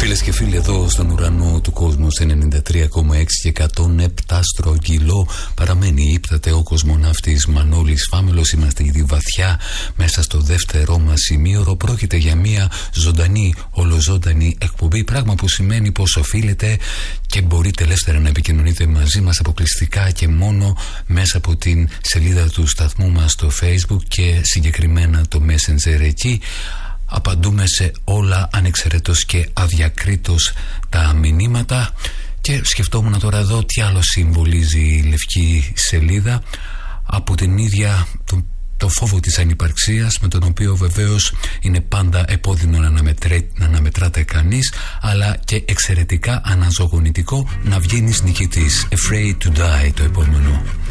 Φίλες και φίλοι, εδώ στον ουρανό του κόσμου σε 93,6 και 107 στρογγυλό παραμένει ύπταται ο κοσμοναύτης Μανώλης Φάμελος. Είμαστε ήδη βαθιά μέσα στο δεύτερό μας ημίωρο. Πρόκειται για μια ζωντανή, ολοζώντανη εκπομπή, πράγμα που σημαίνει πως οφείλετε και μπορείτε ελεύθερα να επικοινωνείτε μαζί μας αποκλειστικά και μόνο μέσα από την σελίδα του σταθμού μας στο Facebook και συγκεκριμένα το Messenger. Εκεί απαντούμε σε όλα ανεξαιρέτως και αδιακρίτως τα μηνύματα. Και σκεφτόμουν τώρα εδώ τι άλλο συμβολίζει η λευκή σελίδα από την ίδια το φόβο της ανυπαρξίας, με τον οποίο βεβαίως είναι πάντα επώδυνο να αναμετράται κανείς, αλλά και εξαιρετικά αναζωογονητικό να βγαίνεις νικητής. Afraid to die το επόμενο.